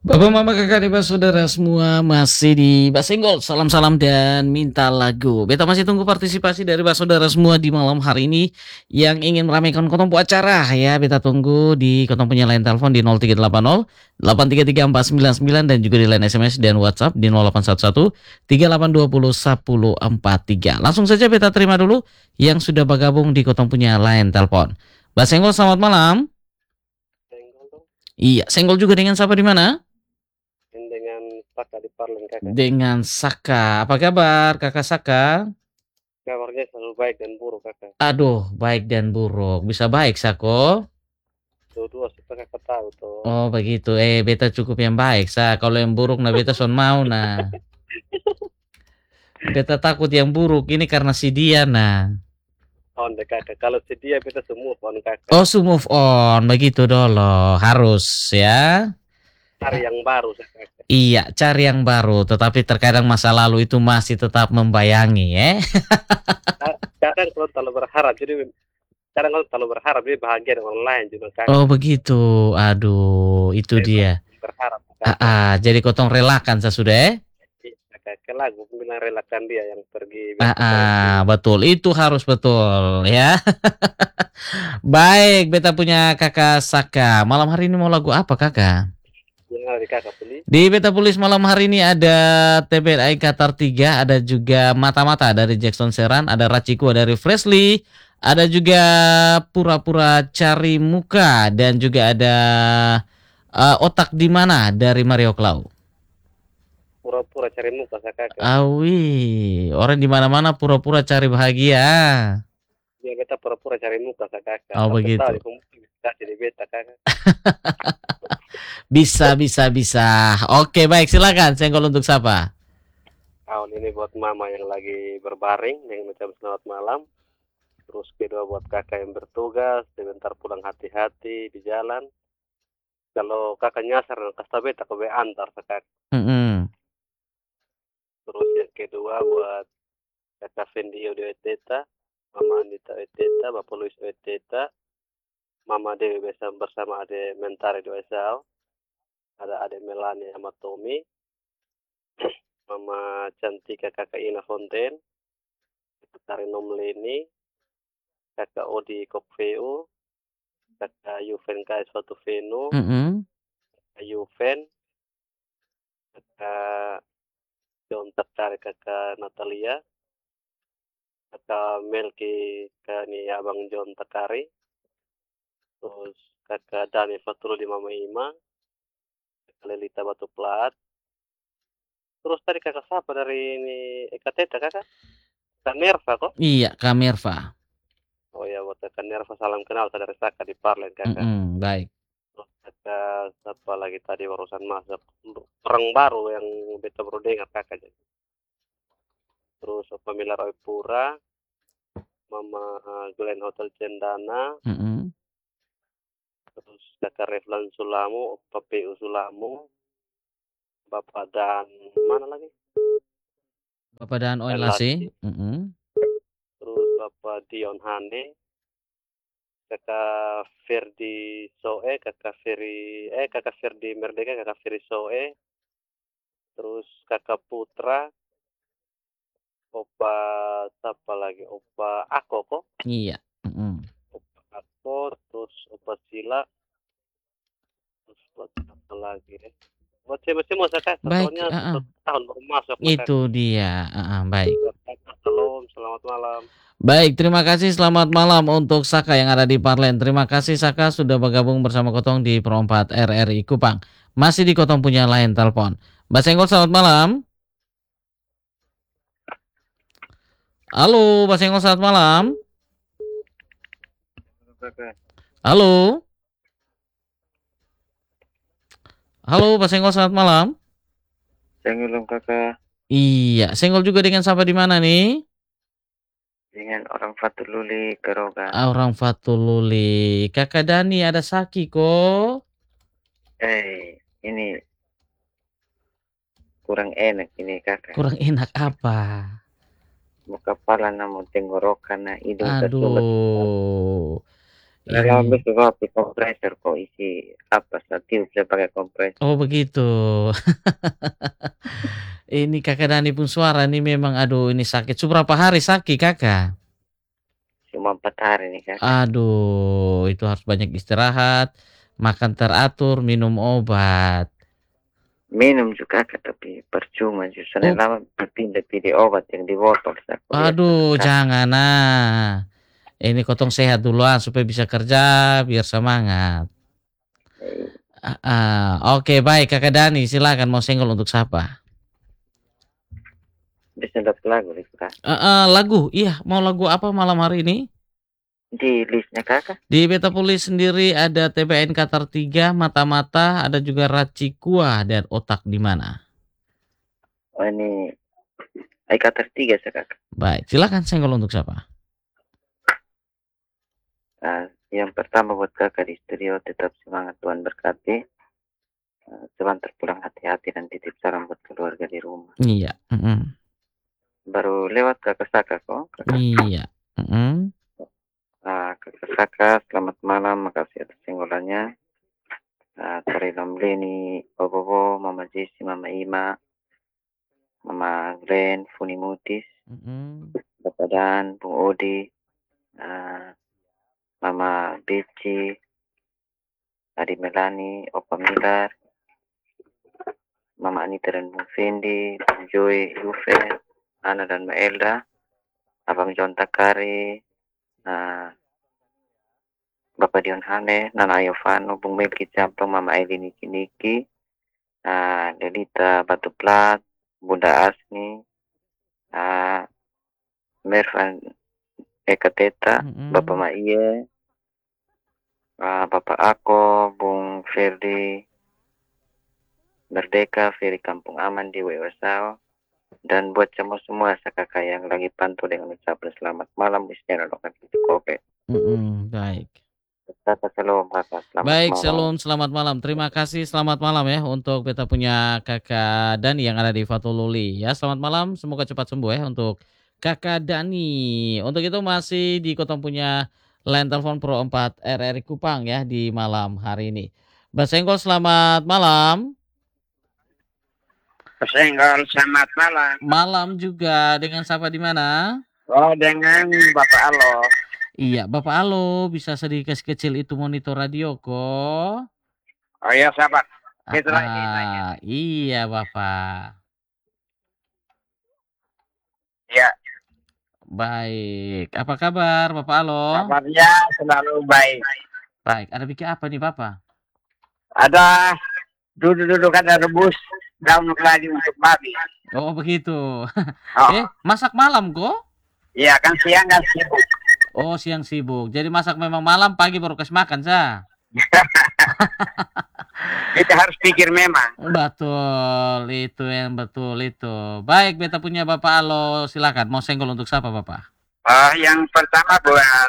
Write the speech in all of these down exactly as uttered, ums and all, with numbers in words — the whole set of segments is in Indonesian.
Bapak, mama, kakak, adik, saudara semua masih di Basenggol. Salam-salam dan minta lagu. Beta masih tunggu partisipasi dari Bapak saudara semua di malam hari ini yang ingin meramaikan kotong pu acara ya. Beta tunggu di kotong punya line telepon di nol tiga delapan nol delapan tiga tiga empat sembilan sembilan dan juga di line S M S dan WhatsApp di nol delapan satu satu tiga delapan dua nol satu empat tiga. Langsung saja beta terima dulu yang sudah bergabung di kotong punya line telepon. Basenggol, selamat malam. Senggol dong, Iya, senggol juga dengan siapa di mana? yang dengan Saka di Parlen kakak. Dengan Saka. Apa kabar Kakak Saka? Kabarnya selalu baik dan buruk kakak. Aduh, baik dan buruk. Bisa baik, Sako? Dua-dua supaya kakak tahu toh. Oh, begitu. Eh, beta cukup yang baik, Sa. Kalau yang buruk, nah beta son mau, nah. Beta takut yang buruk. Ini karena si dia, nah. On deh kakak. Kalau sedia kita semua on kakak. Oh, so move on. Begitu dulu. Harus, ya. Hari yang baru kakak. Iya, cari yang baru. Tetapi terkadang masa lalu itu masih tetap membayangi, ya. Kadang kalau terlalu berharap jadi kadang kalau terlalu berharap dia bahagia dengan orang lain juga Oh, kakak. begitu. Aduh, itu Bebas dia. berharap Ah, kakak. ah, jadi kotong relakan, sesudah, ya. Iya, kakak lagu bilang relakan dia yang pergi Ah, berkecimpung. ah, betul. Itu harus betul, ya. Baik, beta punya kakak Saka. Malam hari ini mau lagu apa kakak? Yang ada di kakak beli. Di Beta Pulis malam hari ini ada T B I Qatar tiga, ada juga Mata-Mata dari Jackson Seran, ada Racikua dari Freshly, ada juga Pura-Pura Cari Muka, dan juga ada uh, Otak di Mana dari Mario Clau. Pura-pura cari muka kakak. Awi, orang di mana-mana pura-pura cari bahagia. Dia beta pura-pura cari muka kakak. Oh Sampai tahu begitu. di pemuda kasih di beta kakak. Bisa, bisa, bisa. Oke, baik. Silakan. Senggol untuk siapa? Tahun ini buat mama yang lagi berbaring, yang macam selamat malam. Terus kedua buat kakak yang bertugas, sebentar pulang hati-hati di jalan. Kalau kakak nyasar, kasih beta ke antar kakak. Mm-mm. Terus yang kedua buat kakak Fendi Odeweteta, mama Anita Odeweteta, bapak Luis Odeweteta, mama Dewi bersama, bersama ade Mentari Doesau, ada ade Melani sama Tommy, mama Cantika kakak Ina Fonten, kakak Renom Leni, kakak Odi Kokveu, kakak Yuven K S satu Venu, Mm-mm. kakak Yuven, kakak John tertarik kakak Natalia, kakak Melki kani abang John Takari, terus kakak Dani Fatulu di Mama Ima, kakak Lelita Batu Plat, terus tadi kakak siapa dari ini Eka Teta kakak? Kak Nerva kok? Iya, Kak Mirva. Oh ya buat kakak Nerva salam kenal saudara Saka di Parlen kakak. Mm-mm, baik. Terus kakak siapa lagi tadi urusan masuk orang baru yang beta baru dengar kakak. Terus pemilik Roy Pura, Mama Glenn Hotel Cendana, Mm-mm. terus kakak Reflan Sulamu, P P U Sulamu, Bapak dan mana lagi? Bapak dan Dan Oilasi. Lasi, Mm-mm. terus Bapak Dion Hane, kakak Ferdi Soe, kakak Ferry, eh kakak Ferdi Merdeka, kakak Ferdi Soe, terus kakak Putra, Opa apa lagi? Opa Ako kok, Iya. Mm-mm. Opa Ako, terus Opa Sila, terus buat apa lagi? Eh? Buat cewek-cewek kakak, Baik. soalnya Uh-uh. satu tahun baru masuk kakak. Itu dia. Uh-uh, baik. Salam, selamat malam. Baik, terima kasih. Selamat malam untuk Saka yang ada di Parlen. Terima kasih Saka sudah bergabung bersama Kotong di Perempat R R I Kupang. Masih di Kotong punya lain telepon. Mbak Senggol, selamat malam. Halo, Mbak Senggol, selamat malam. Halo. Halo, Pak Senggol, selamat malam. Senggol kakak. Iya, Senggol juga dengan siapa di mana nih? Dengan orang Fatululi Keroga. Orang Fatululi. Kakak Dani ada Saki kok. Eh, ini kurang enak ini kakak. Kurang enak apa? Mau kepala namun tenggorokan na hidung tersulut. Aduh. Kalau Ini. habis kopi kompresor kok isi apa statif saya pakai kompresor. Oh begitu. Ini Kakak Dani pun suara ini memang aduh ini sakit. Seberapa hari sakit Kakak? Cuma empat hari nih kak. Aduh, itu harus banyak istirahat, makan teratur, minum obat. Minum juga kak, tapi percuma justru Oh, lama berpindah pilih obat yang di botol saya lihat aduh, kak. jangan nah. Ini kotong sehat duluan supaya bisa kerja biar semangat. Eh, Ah, ah. Oke, baik Kakak Dani, silakan mau senggol untuk siapa? bisa dapat lagu nih kak. Ah, ah, lagu, iya mau lagu apa malam hari ini? Di listnya kakak. Di Betapolis sendiri ada T B N Qatar tiga, Mata-Mata, ada juga Racikua dan Otak di mana. Oh ini Aika tertiga saya kakak. Baik, silakan senggol untuk siapa? Nah, yang pertama buat kakak di studio tetap semangat Tuhan berkati. Uh, sebentar pulang hati-hati dan titip salam buat keluarga di rumah. Iya. Mm-mm. Baru lewat kakak Saka kok. Kakak. Iya. Mm-mm. Uh, kakak Saka, selamat malam, makasih atas singgolannya. Uh, Tari Lamleni, Bobo, Mama Jesse, Mama Ima, Mama Glenn, Funi Mutis, Mm-mm. Bapak Dan, Bung Odi, uh, Mama Bici, Adi Melani, Opa Milar, Mama Anita dan Bung Fendi, Bung Joy, Yuven, Ana dan Mbak Elda, Abang John Takari, uh, Bapak Dion Hane, Nana Yovano, Bung Melki Campong, Mama Eli Niki Niki, uh, Delita Batu Plat, Bunda Asni, uh, Mervan Eka Teta, Mm-mm. Bapak Maiye, uh, Bapak Ako, Bung Ferdi, Merdeka, Ferry Kampung Aman di Wewasao, dan buat semua semua kakak yang lagi pantau dengan ucapan selamat malam di channel Lokan Kope. Mm-mm. Baik. Kakak shalom kakak, selamat Baik, malam. shalom, selamat malam. Terima kasih, selamat malam ya untuk beta punya Kakak Dani yang ada di Fatululi ya. Selamat malam, semoga cepat sembuh ya untuk Kakak Dani. Untuk itu masih di Kotong punya line telepon Pro empat R R I Kupang ya di malam hari ini. Mbak Senggol, selamat malam. Senggol, selamat malam. Malam juga, dengan siapa di mana? Oh, dengan Bapak Alo. Iya, Bapak Alo, bisa sedikit kecil itu monitor radio kok. Oh iya, sahabat. Itulah ini Ah, tanya. iya, Bapak. Ya, Baik, apa kabar Bapak Alo? kabarnya selalu baik. Baik, ada bikin apa nih Bapak? Ada duduk-duduk ada rebus daun keladi untuk babi. Oh begitu. Oh, Eh, masak malam kok? iya kan siang kan sibuk. Oh siang sibuk. Jadi masak memang malam, pagi baru kasih makan sah. Kita harus pikir memang. Betul, itu yang betul itu. Baik, beta punya Bapak Alo, silakan. Mau senggol untuk siapa Bapak? Oh, yang pertama buat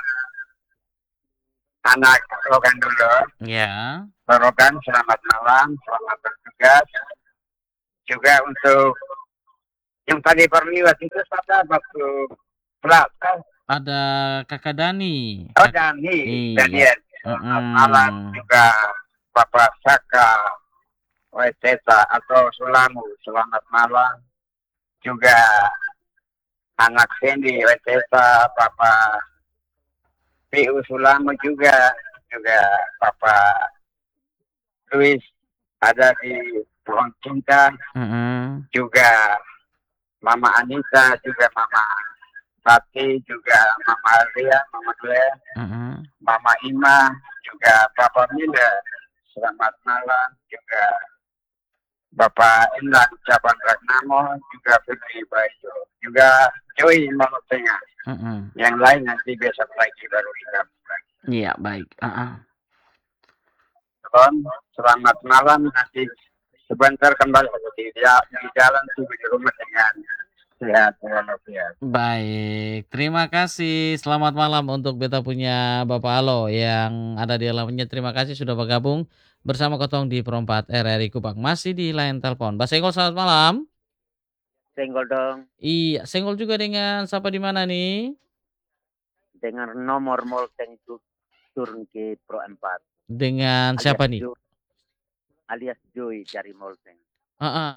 anak Rogan dulu. Ya. Rogan, selamat malam, selamat bertugas. Juga untuk yang tadi perliwat itu pada waktu pelat. Ada Kakak Dani. Oh, Kak- Dani, Iya. Daniel. Selamat Mm-mm. malam juga Bapak Saka, Weteta atau Sulamu. Selamat malam. Juga anak Fendi, Weteta, Bapak P U Sulamu juga. Juga Bapak Luis ada di Pohon Cinta. Mm-mm. Juga Mama Anita, juga Mama Tati, juga Mama Alia, Mama Glenn, Mm-mm. Mama Ima, juga Bapak Mila, selamat malam, juga Bapak Endang Cabang Ragnamo, juga Fikri Bayu, juga Joy Malu Tengah. Mm-mm. Yang lain nanti besok lagi baru kita lagi. Iya, baik. Uh-uh. Salam, selamat malam, nanti sebentar kembali di, di jalan tuh di rumah dengan sehat walafiat. Baik, terima kasih. Selamat malam untuk beta punya Bapak Alo yang ada di alamnya. Terima kasih sudah bergabung bersama Kotong di Perempat R R I Kupang. Masih di line telepon. Mbak Senggol, selamat malam. Senggol dong Iya, Senggol juga dengan siapa di mana nih? dengan nomor Molten itu turun ke Pro empat. Dengan siapa nih? Joy, alias Joy dari Molseng. Uh-uh.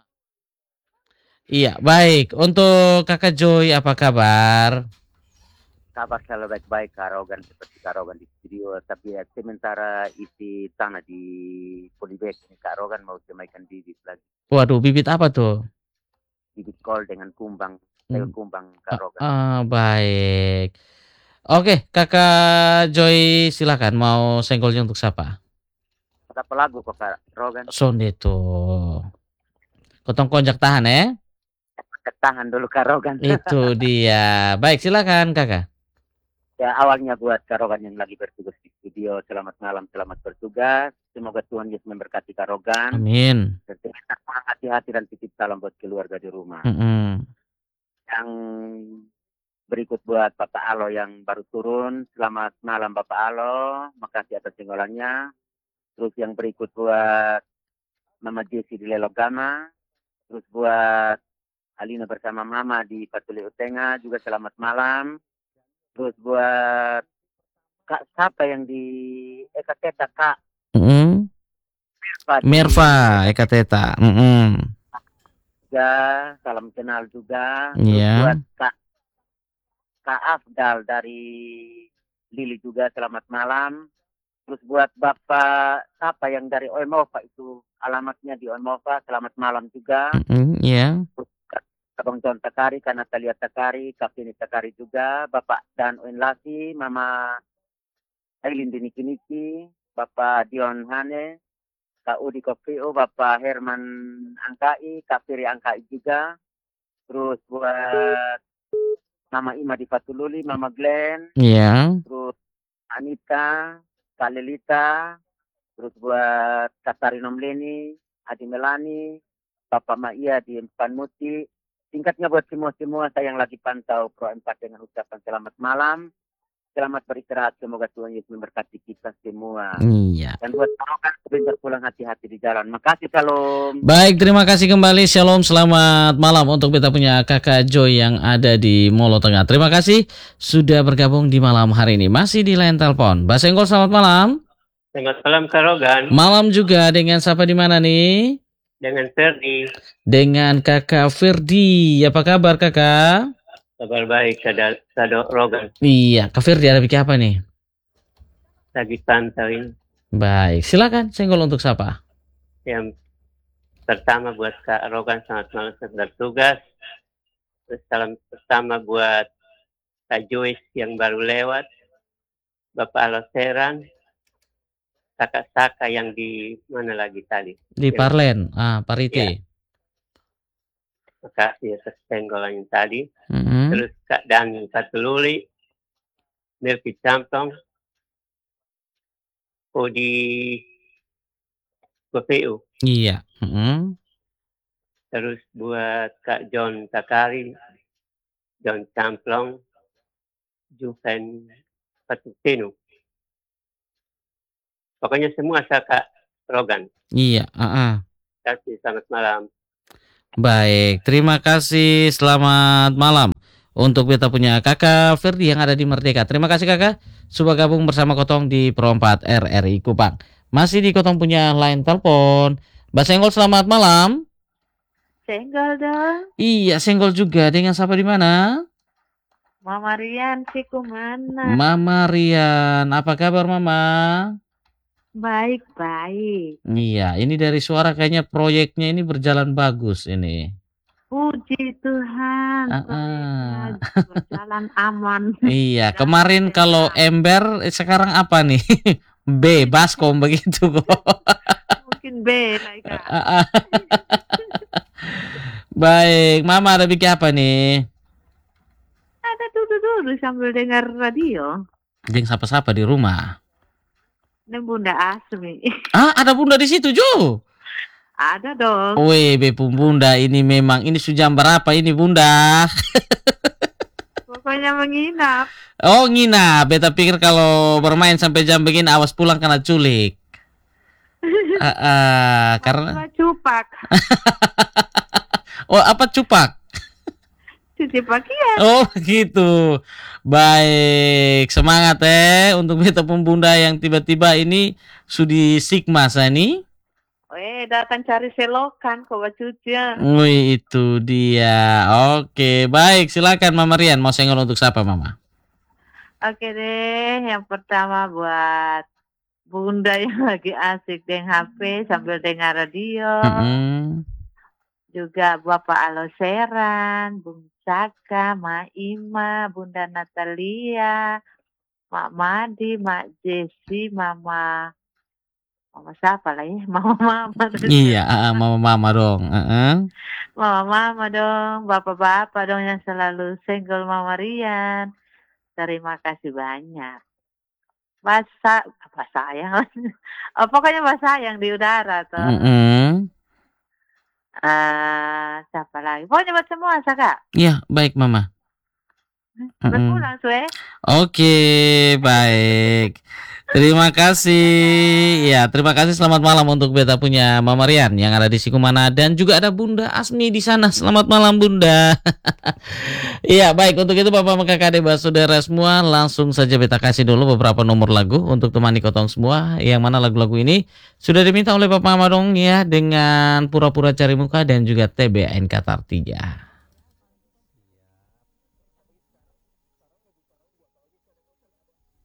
Iya, baik. Untuk Kakak Joy, apa kabar? Kabar selalu baik-baik, Kak Rogan, seperti Kak Rogan di studio. Tapi ya, sementara isi tanah di Polybag ini, Kak Rogan mau semaikan bibit lagi. Waduh, bibit apa tuh? Bibit kol dengan kumbang, Hmm. hmm. kumbang, Kak Rogan. Ah, uh, baik. Oke, Kakak Joy silakan. Mau senggolnya untuk siapa? Apa lagu kok, Kak Rogan? Sonde tuh. Kotong konjak tahan ya. Tahan dulu Kak Rogan. Itu dia. Baik, silakan Kakak. Ya, awalnya buat Kak Rogan yang lagi bertugas di studio, selamat malam, selamat bertugas. Semoga Tuhan Yesus memberkati Kak Rogan. Amin. Dan hati-hati dan titip salam buat keluarga di rumah. Mm-hmm. Yang berikut buat Bapak Alo yang baru turun, selamat malam Bapak Alo, makasih atas singgolannya. Terus yang berikut buat Mama Jesi di Lelogama, terus buat Alina bersama Mama di Patuli Utenga juga selamat malam. Terus buat Kak siapa yang di Eka Teta Kak? Mm-hmm. Merva, Merva Eka Teta. Mm-hmm. Juga salam kenal juga. Iya. Yeah. Buat Kak Kak Afdal dari Lili juga selamat malam. Terus buat Bapak siapa yang dari Oemova itu alamatnya di Oemova selamat malam juga. Mm-hmm. Iya. Yeah. Abang John Takari, Kak Natalia Takari, Kak Fini Takari juga, Bapak Dan Oenlasi, Mama Aileen Diniki-Niki, Bapak Dion Hane, Kak Udi Kopio, Bapak Herman Angkai, Kak Firi Angkai juga. Terus buat Mama Ima di Fatululi, Mama Glenn. Iya. Yeah. Terus Anita, Kak Lelita. Terus buat Kak Tarinom Leni, Adi Melani, Bapak Maia di Empan Muti. Singkatnya buat semua-semua saya yang lagi pantau Pro empat dengan ucapan selamat malam. Selamat beristirahat. Semoga Tuhan Yesus memberkati kita semua. Iya. Dan buat Rogan sebentar pulang hati-hati di jalan. Makasih, Shalom. Baik, terima kasih kembali. Shalom, selamat malam untuk kita punya Kakak Joy yang ada di Molo Tengah. Terima kasih sudah bergabung di malam hari ini. Masih di line telepon. Mbak Senggol, selamat malam. Selamat malam, Kak Rogan. Malam juga. Dengan siapa di mana nih? Dengan Ferdi. Dengan Kakak Ferdi. Apa kabar Kakak? Kabar baik, Kak Rogan. Iya, Kak Ferdi ada bikin apa nih? Lagi pantauin. Baik, silakan senggol untuk siapa? Yang pertama buat Kak Rogan, selamat malam, selamat bertugas. Terus salam pertama buat Kak Joyce yang baru lewat. Bapak Aloseran. Kakak Saka yang di mana lagi tadi? Di Parlen, ah Parite. Ya. Makasih atas senggolan yang tadi. Mm-hmm. Terus Kak Dani Patululi, Melki Campong, Odi Kopeu. Iya. Mm-hmm. Terus buat Kak John Takari, John Camplong, Juven Patutinu. Pokoknya semua saya Kak Rogan. Iya. Uh-uh. Terima kasih, selamat malam. Baik, terima kasih. Selamat malam untuk kita punya Kakak Ferdi yang ada di Merdeka. Terima kasih Kakak sudah gabung bersama Kotong di Pro empat R R I Kupang. Masih di Kotong punya line telepon. Mbak Senggol, selamat malam. Senggol dong. Iya, Senggol juga. Dengan siapa di mana? Mama Rian, siku mana? Mama Rian, apa kabar Mama? Baik-baik. Iya, ini dari suara kayaknya proyeknya ini berjalan bagus ini. Puji Tuhan. Uh-uh. Berjalan aman. Iya, kemarin kalau ember, sekarang apa nih? B, baskom begitu kok. Mungkin B, Kak. Baik, Mama ada bikin apa nih? Ada duduk-duduk sambil dengar radio. Jeng sapa-sapa di rumah. Dan Bunda Asmi. Ah, ada Bunda di situ, Jo? Ada dong. Weh, Bepung Bunda ini memang, ini sudah jam berapa ini Bunda? Pokoknya menginap. Oh, nginap. Beta pikir kalau bermain sampai jam begini awas pulang kena culik. uh, uh, karena cupak. Oh, apa cupak? cuci pakaian. Oh gitu. Baik, semangat eh untuk beta pun bunda yang tiba-tiba ini sudi sigma saya ini. Eh, datang cari selokan kok buat cucian. Wih, itu dia. Oke, baik. Silakan Mama Rian. Mau senggol untuk siapa, Mama? Oke deh, yang pertama buat bunda yang lagi asik dengan H P sambil dengar radio. Mm-mm. Juga Bapak Aloseran, Bung Saka, Mak Ima, Bunda Natalia, Mak Madi, Mak Jesi, Mama Mama siapa lah ya? Mama-mama. Iya, ah, mama-mama dong. Uh-uh. Mama-mama dong, bapak-bapak dong yang selalu single Mama Rian. Terima kasih banyak. Bahasa, apa sayang? Oh, pokoknya bahasa sayang di udara tuh. Mm-mm. Ah, siapa lagi? Pokoknya buat semua, Saka. Iya, baik Mama. Udah Mm-mm. pulang, Sue. Oke, baik. Terima kasih. Ya, terima kasih. Selamat malam untuk beta punya Mama Rian yang ada di Sikumana dan juga ada Bunda Asmi di sana. Selamat malam Bunda. Iya, baik. Untuk itu Bapak Kakak Adik Saudara semua, langsung saja beta kasih dulu beberapa nomor lagu untuk temani kotong semua. Yang mana lagu-lagu ini sudah diminta oleh Bapak Mama dong ya, dengan Pura-Pura Cari Muka dan juga T B N Qatar tiga.